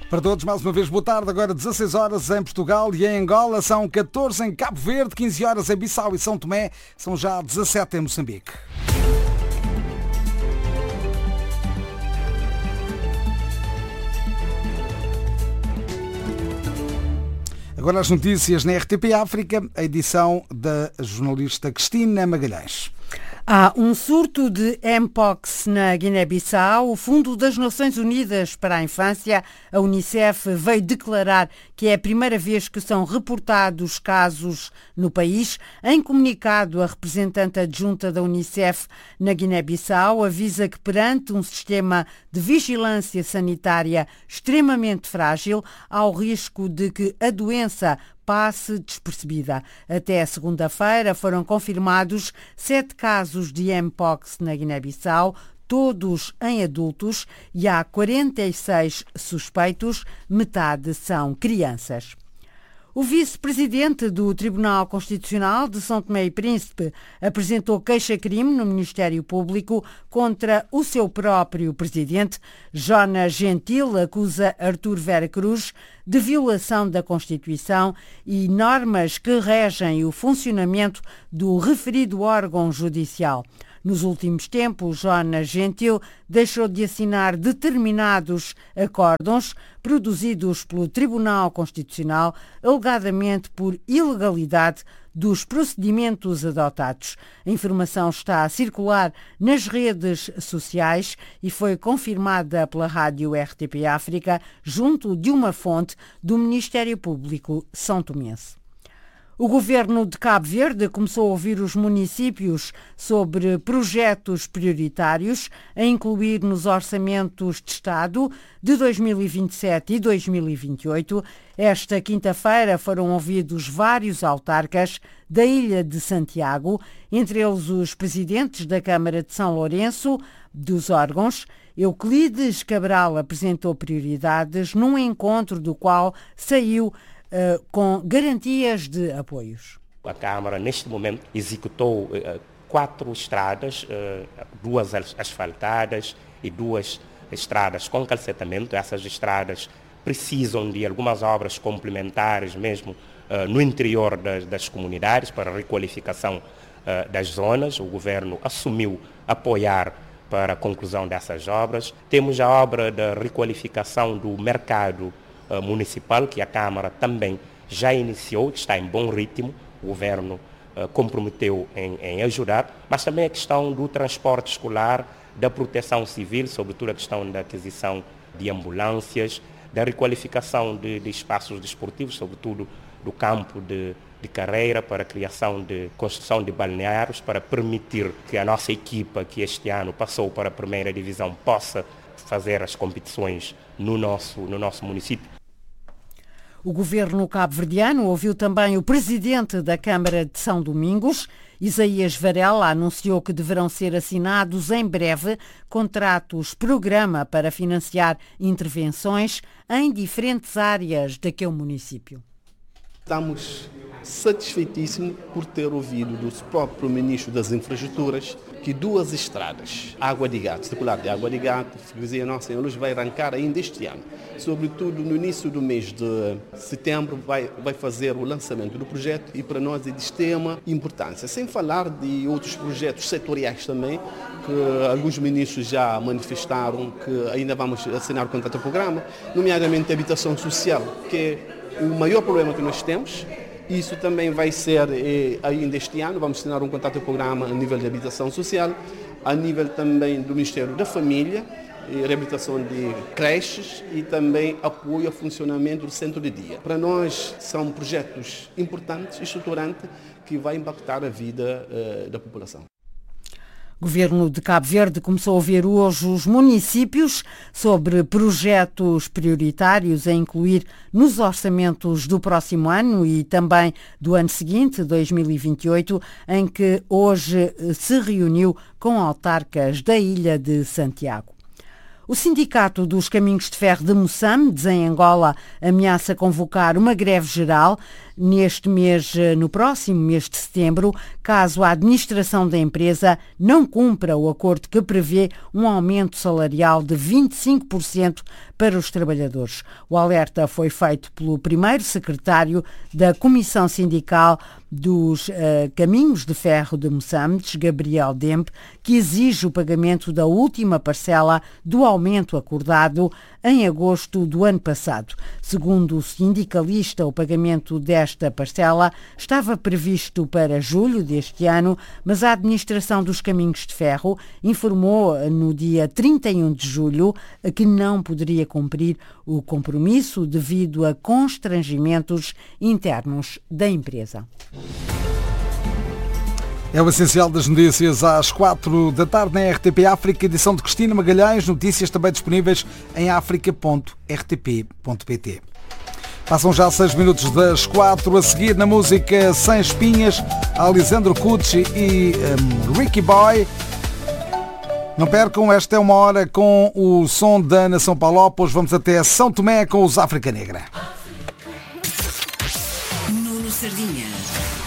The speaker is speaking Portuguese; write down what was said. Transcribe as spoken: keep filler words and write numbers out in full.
Para todos, mais uma vez, boa tarde. Agora dezasseis horas em Portugal e em Angola, são catorze em Cabo Verde, quinze horas em Bissau e São Tomé, são já dezassete em Moçambique. Agora as notícias na R T P África, a edição da jornalista Cristina Magalhães. Há um surto de Mpox na Guiné-Bissau. O Fundo das Nações Unidas para a Infância, a Unicef, veio declarar que é a primeira vez que são reportados casos no país. Em comunicado, a representante adjunta da Unicef na Guiné-Bissau avisa que perante um sistema de vigilância sanitária extremamente frágil, há o risco de que a doença passe despercebida. Até segunda-feira foram confirmados sete casos de Mpox na Guiné-Bissau, todos em adultos, e há quarenta e seis suspeitos, metade são crianças. O vice-presidente do Tribunal Constitucional de São Tomé e Príncipe apresentou queixa-crime no Ministério Público contra o seu próprio presidente. Jonas Gentil acusa Artur Vera Cruz de violação da Constituição e normas que regem o funcionamento do referido órgão judicial. Nos últimos tempos, Jonas Gentil deixou de assinar determinados acórdãos produzidos pelo Tribunal Constitucional, alegadamente por ilegalidade dos procedimentos adotados. A informação está a circular nas redes sociais e foi confirmada pela rádio R T P África junto de uma fonte do Ministério Público São Tomense. O governo de Cabo Verde começou a ouvir os municípios sobre projetos prioritários a incluir nos orçamentos de Estado de dois mil e vinte e sete e dois mil e vinte e oito. Esta quinta-feira foram ouvidos vários autarcas da Ilha de Santiago, entre eles os presidentes da Câmara de São Lourenço, dos órgãos. Euclides Cabral apresentou prioridades num encontro do qual saiu Uh, com garantias de apoios. A Câmara, neste momento, executou uh, quatro estradas, uh, duas asfaltadas e duas estradas com calcetamento. Essas estradas precisam de algumas obras complementares mesmo uh, no interior das, das comunidades para a requalificação uh, das zonas. O governo assumiu apoiar para a conclusão dessas obras. Temos a obra da requalificação do mercado municipal, que a Câmara também já iniciou, está em bom ritmo, o governo uh, comprometeu em, em ajudar, mas também a questão do transporte escolar, da proteção civil, sobretudo a questão da aquisição de ambulâncias, da requalificação de, de espaços desportivos, sobretudo do campo de, de carreira, para a criação de construção de balneários, para permitir que a nossa equipa, que este ano passou para a primeira divisão, possa fazer as competições no nosso, no nosso município. O governo cabo-verdiano ouviu também o presidente da Câmara de São Domingos. Isaías Varela anunciou que deverão ser assinados em breve contratos programa para financiar intervenções em diferentes áreas daquele município. Estamos satisfeitíssimos por ter ouvido do próprio Ministro das Infraestruturas que duas estradas, Água de Gato, circular de Água de Gato, freguesia Nossa Senhora Luz, vai arrancar ainda este ano. Sobretudo no início do mês de setembro vai, vai fazer o lançamento do projeto e para nós é de extrema importância. Sem falar de outros projetos setoriais também, que alguns ministros já manifestaram que ainda vamos assinar o contrato de programa, nomeadamente a habitação social, que é o maior problema que nós temos. Isso também vai ser eh, ainda este ano, vamos assinar um contrato de programa a nível de habitação social, a nível também do Ministério da Família, eh, reabilitação de creches e também apoio ao funcionamento do centro de dia. Para nós são projetos importantes e estruturantes que vão impactar a vida eh, da população. O Governo de Cabo Verde começou a ouvir hoje os municípios sobre projetos prioritários a incluir nos orçamentos do próximo ano e também do ano seguinte, dois mil e vinte e oito, em que hoje se reuniu com autarcas da Ilha de Santiago. O Sindicato dos Caminhos de Ferro de Moçambique, em Angola, ameaça convocar uma greve geral neste mês, no próximo mês de setembro, caso a administração da empresa não cumpra o acordo que prevê um aumento salarial de vinte e cinco por cento para os trabalhadores. O alerta foi feito pelo primeiro secretário da Comissão Sindical dos uh, Caminhos de Ferro de Moçambique, Gabriel Dempe, que exige o pagamento da última parcela do aumento acordado em agosto do ano passado. Segundo o sindicalista, o pagamento desta parcela estava previsto para julho deste ano, mas a administração dos Caminhos de Ferro informou no dia trinta e um de julho que não poderia cumprir o compromisso devido a constrangimentos internos da empresa. É o essencial das notícias às quatro da tarde na R T P África, edição de Cristina Magalhães, notícias também disponíveis em africa ponto r t p ponto p t. Passam já seis minutos das quatro, a seguir na música Sem Espinhas, Alessandro Cucci e um, Ricky Boy. Não percam, esta é uma hora com o som da Nação Palopos. Vamos até São Tomé com os África Negra. Nuno Sardinha.